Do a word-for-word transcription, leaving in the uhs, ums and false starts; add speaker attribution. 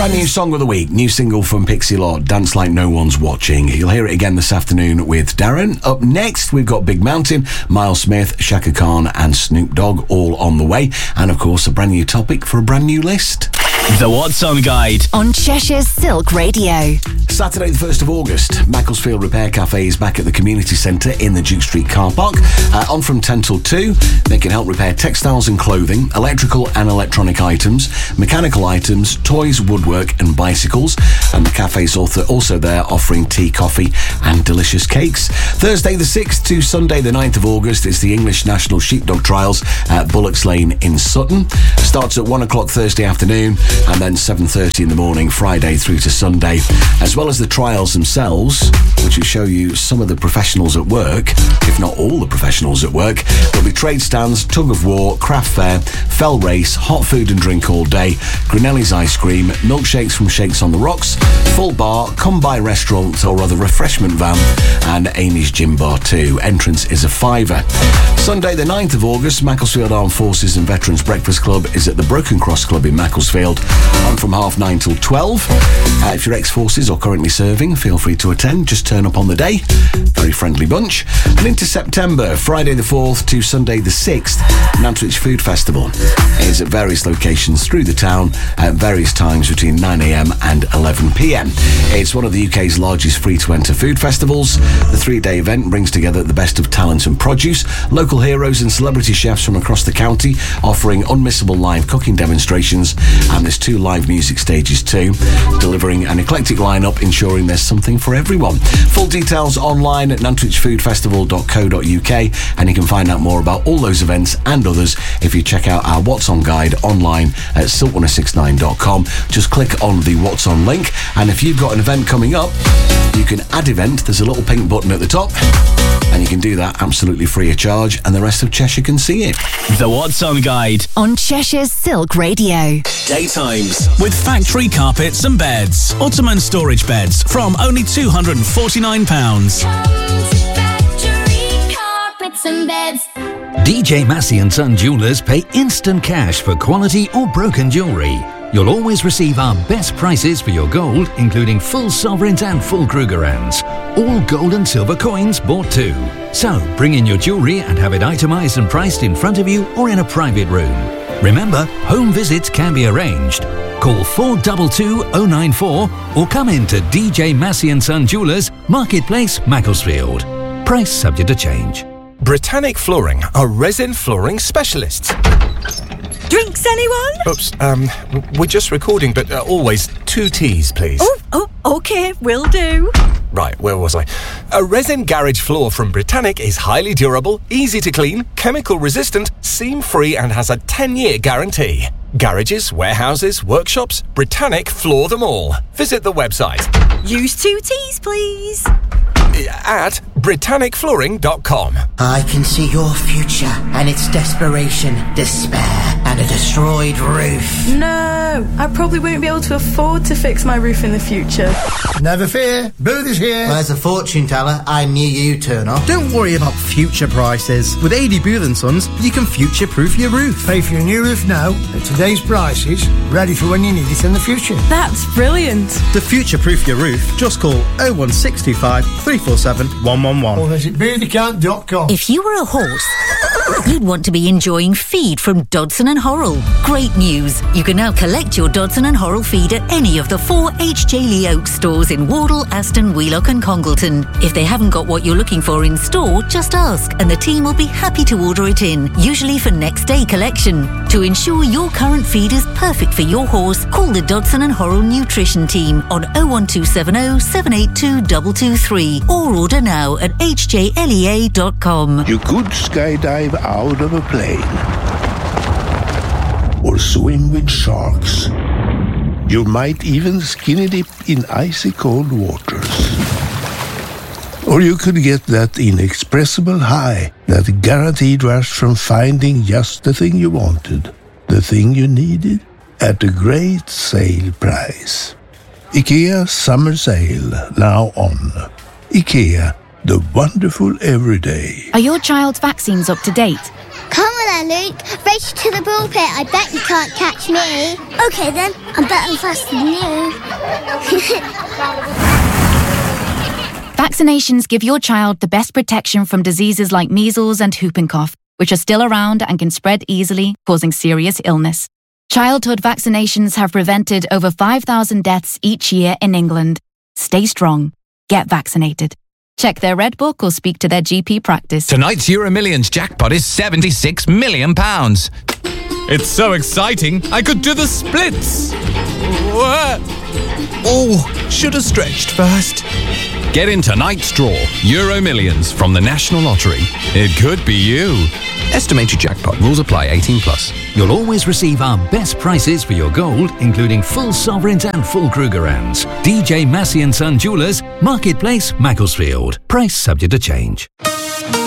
Speaker 1: Brand new song of the week, new single from Pixie Lott, Dance Like No One's Watching. You'll hear it again this afternoon with Darren. Up next, we've got Big Mountain, Miles Smith, Shaka Khan and Snoop Dogg all on the way. And of course, a brand new topic for a brand new list.
Speaker 2: The What's On Guide
Speaker 3: on Cheshire's Silk Radio.
Speaker 1: Saturday the first of August, Macclesfield Repair Cafe is back at the community centre in the Duke Street car park. Uh, on from ten till two, they can help repair textiles and clothing, electrical and electronic items, mechanical items, toys, woodwork and bicycles. And the cafe's also there offering tea, coffee and delicious cakes. Thursday the sixth to Sunday the ninth of August is the English National Sheepdog Trials at Bullocks Lane in Sutton. Starts at one o'clock Thursday afternoon and then seven thirty in the morning, Friday through to Sunday. As well as the trials themselves, which will show you some of the professionals at work, if not all the professionals at work. There'll be trade stands, tug of war, craft fair, fell race, hot food and drink all day, Grinelli's ice cream, milkshakes from Shakes on the Rocks, full bar, come by restaurant or other refreshment van, and Amy's Gym Bar too. Entrance is a fiver. Sunday the ninth of August, Macclesfield Armed Forces and Veterans Breakfast Club is at the Broken Cross Club in Macclesfield, on from half nine till twelve. Uh, if you're ex-forces or currently serving, feel free to attend. Just turn up on the day. Very friendly bunch. And into September, Friday the fourth to Sunday the sixth, Nantwich Food Festival is at various locations through the town at various times between nine a.m. and eleven p.m. It's one of the U K's largest free-to-enter food festivals. The three-day event brings together the best of talent and produce, local heroes and celebrity chefs from across the county, offering unmissable live cooking demonstrations, and there's two live music stages too, delivering an eclectic lineup, ensuring there's something for everyone. Full details online at nantwich food festival dot co dot uk, and you can find out more about all those events and others if you check out our What's On guide online at silk one oh six nine dot com. Just click on the What's On link, and if you've got an event coming up, you can add event. There's a little pink button at the top, and you can do that absolutely free of charge, and the rest of Cheshire can see it.
Speaker 2: The What's On Guide
Speaker 3: on Cheshire's Silk Radio.
Speaker 2: Daytimes with Factory Carpets and Beds. Ottoman storage beds from only two hundred forty-nine pounds.
Speaker 4: Factory Carpets and Beds.
Speaker 5: D J Massey and Son Jewelers pay instant cash for quality or broken jewellery. You'll always receive our best prices for your gold, including full sovereigns and full Krugerrands. All gold and silver coins bought too. So bring in your jewellery and have it itemised and priced in front of you or in a private room. Remember, home visits can be arranged. Call four two two oh nine four or come in to D J Massey and Son Jewelers, Marketplace, Macclesfield. Price subject to change.
Speaker 6: Britannic Flooring are resin flooring specialists.
Speaker 7: Drinks, anyone?
Speaker 6: Oops, um, we're just recording, but uh, always two teas, please.
Speaker 7: Oh, oh, okay, will do.
Speaker 6: Right, where was I? A resin garage floor from Britannic is highly durable, easy to clean, chemical resistant, seam-free and has a ten-year guarantee. Garages, warehouses, workshops, Britannic floor them all. Visit the website.
Speaker 7: Use two teas, please.
Speaker 6: At britannic flooring dot com.
Speaker 8: I can see your future and its desperation, despair, and a destroyed roof.
Speaker 9: No, I probably won't be able to afford to fix my roof in the future.
Speaker 10: Never fear, Booth is here.
Speaker 8: Well, as a fortune teller, I knew you'd turn up.
Speaker 11: Don't worry about future prices. With A D Booth and Sons, you can future-proof your roof.
Speaker 10: Pay for your new roof now at today's prices, ready for when you need it in the future.
Speaker 9: That's brilliant.
Speaker 11: To future-proof your roof, just call oh one six two five, three four seven, one one one.
Speaker 10: Or visit booth account dot com.
Speaker 3: If you were a horse, you'd want to be enjoying feed from Dodson and Horrell. Great news! You can now collect your Dodson and Horrell feed at any of the four H J Lee Oaks stores in Wardle, Aston, Wheelock and Congleton. If they haven't got what you're looking for in store, just ask and the team will be happy to order it in, usually for next day collection. To ensure your current feed is perfect for your horse, call the Dodson and Horrell Nutrition Team on oh one two seven oh, seven eight two two two three or order now at h j lea dot com.
Speaker 12: You could skydive out of a plane or swim with sharks. You might even skinny dip in icy cold waters. Or you could get that inexpressible high, that guaranteed rush from finding just the thing you wanted, the thing you needed, at a great sale price. IKEA Summer Sale, now on. IKEA, the wonderful everyday.
Speaker 13: Are your child's vaccines up to date?
Speaker 4: Come with
Speaker 13: there, Luke. Race to the ball pit. I bet you can't catch me.
Speaker 14: Okay, then. I'm better faster than you.
Speaker 15: Vaccinations give your child the best protection from diseases like measles and whooping cough, which are still around and can spread easily, causing serious illness. Childhood vaccinations have prevented over five thousand deaths each year in England. Stay strong. Get vaccinated. Check their Red Book or speak to their G P practice.
Speaker 16: Tonight's Euro Millions jackpot is seventy-six million pounds.
Speaker 17: It's so exciting, I could do the splits. Oh, should have stretched first.
Speaker 16: Get in tonight's draw, Euro Millions from the National Lottery. It could be you. Estimated jackpot. Rules apply. eighteen plus.
Speaker 5: You'll always receive our best prices for your gold, including full sovereigns and full Krugerrands. D J Massey and Son Jewelers, Marketplace, Macclesfield. Price subject to change.